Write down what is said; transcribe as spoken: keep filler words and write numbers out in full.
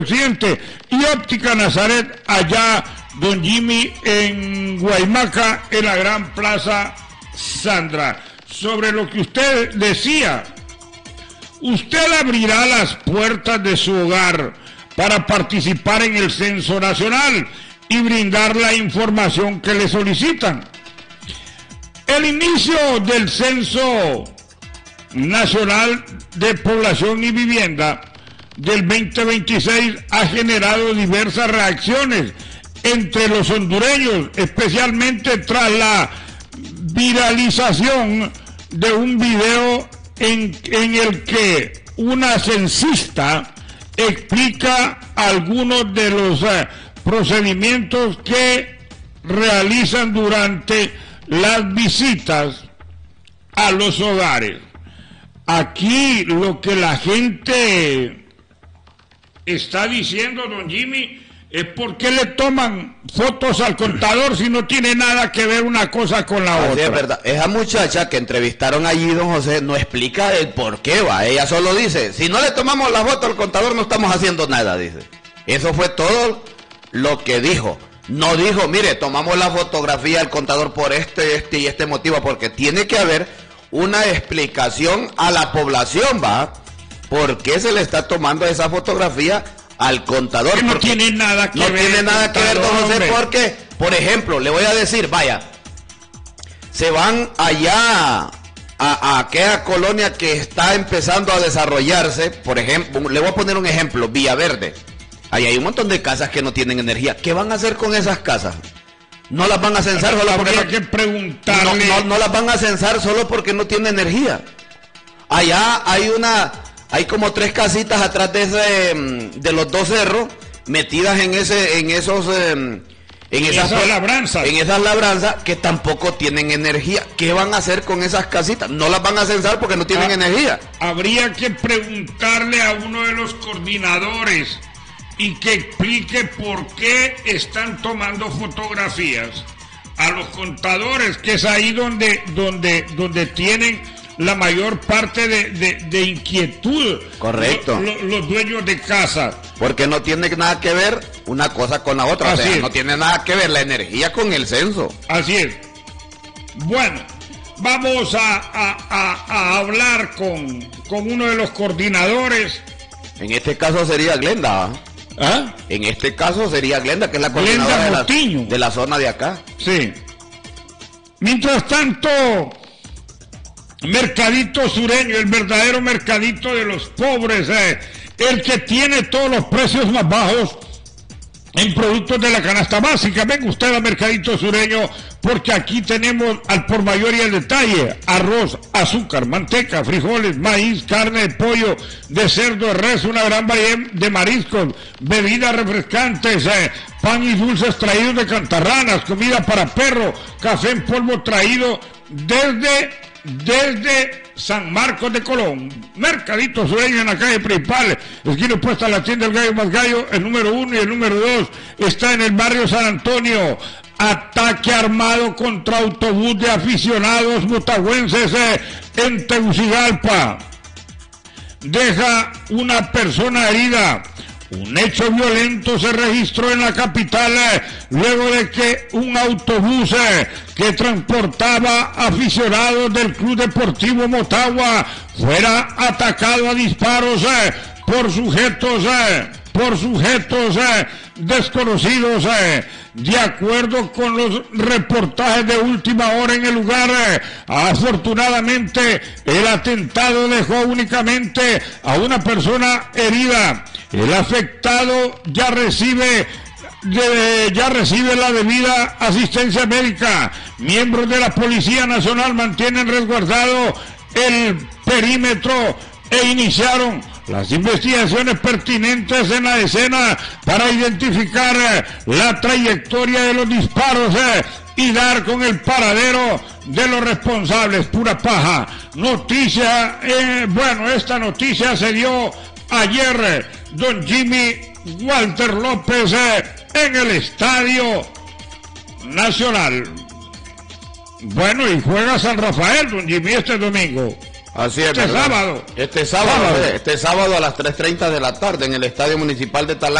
Presidente y Óptica Nazaret, allá don Jimmy en Guaymaca, en la gran Plaza Sandra. Sobre lo que usted decía, usted abrirá las puertas de su hogar para participar en el censo nacional y brindar la información que le solicitan. El inicio del censo nacional de población y vivienda del veinte veintiséis ha generado diversas reacciones entre los hondureños, especialmente tras la viralización de un video en, en el que una censista explica algunos de los eh, procedimientos que realizan durante las visitas a los hogares. Aquí lo que la gente está diciendo, don Jimmy, es por qué le toman fotos al contador si no tiene nada que ver una cosa con la Así otra. Es verdad. Esa muchacha que entrevistaron allí, don José, no explica el por qué va. Ella solo dice, si no le tomamos la foto al contador no estamos haciendo nada, dice. Eso fue todo lo que dijo. No dijo, mire, tomamos la fotografía al contador por este, este y este motivo, porque tiene que haber una explicación a la población, va. ¿Por qué se le está tomando esa fotografía al contador? Que no porque tiene nada que no ver. No tiene nada que ver, don José, hombre. Porque, por ejemplo, le voy a decir, vaya, se van allá a, a aquella colonia que está empezando a desarrollarse, por ejemplo, le voy a poner un ejemplo, Villaverde. Ahí hay un montón de casas que no tienen energía. ¿Qué van a hacer con esas casas? No las van a censar solo porque no, que preguntarle. No, no, no las van a censar solo porque no tiene energía. Allá hay una... Hay como tres casitas atrás de ese, de los dos cerros, metidas en ese, en esos, en esas, esas labranzas. En esas labranzas que tampoco tienen energía. ¿Qué van a hacer con esas casitas? No las van a censar porque no tienen ah, energía. Habría que preguntarle a uno de los coordinadores y que explique por qué están tomando fotografías a los contadores, que es ahí donde, donde, donde tienen la mayor parte de, de, de inquietud. Correcto. Lo, lo, los dueños de casa. Porque no tiene nada que ver una cosa con la otra. Así o sea, es. No tiene nada que ver la energía con el censo. Así es. Bueno, vamos a, a, a, a hablar con, con uno de los coordinadores. En este caso sería Glenda. ¿Ah? En este caso sería Glenda, que es la coordinadora de la, de la zona de acá. Sí. Mientras tanto, Mercadito Sureño, el verdadero mercadito de los pobres, eh, el que tiene todos los precios más bajos en productos de la canasta básica. Venga usted a Mercadito Sureño, porque aquí tenemos al por mayor y al detalle: arroz, azúcar, manteca, frijoles, maíz, carne de pollo, de cerdo, de res, una gran variedad de mariscos, bebidas refrescantes, eh, pan y dulces traídos de Cantarranas, comida para perro, café en polvo traído desde desde San Marcos de Colón. Mercadito Sureño en la calle principal, esquina opuesta a la tienda del Gallo Más Gallo. El número uno y el número dos está en el barrio San Antonio. Ataque armado contra autobús de aficionados motagüenses eh, en Tegucigalpa. Deja una persona herida. Un hecho violento se registró en la capital eh, luego de que un autobús eh, que transportaba aficionados del Club Deportivo Motagua fuera atacado a disparos eh, por sujetos eh, por sujetos eh, desconocidos. Eh. De acuerdo con los reportajes de última hora en el lugar, eh, afortunadamente el atentado dejó únicamente a una persona herida. El afectado ya recibe de, ya recibe la debida asistencia médica. Miembros de la Policía Nacional mantienen resguardado el perímetro e iniciaron las investigaciones pertinentes en la escena para identificar eh, la trayectoria de los disparos eh, y dar con el paradero de los responsables. Pura paja. Noticia, eh, bueno, esta noticia se dio ayer, eh, don Jimmy Walter López, eh, en el Estadio Nacional. Bueno, y juega San Rafael, don Jimmy, este domingo. Así es, este ¿verdad? sábado. Este sábado, Sábado. este sábado a las tres treinta de la tarde en el Estadio Municipal de Talara.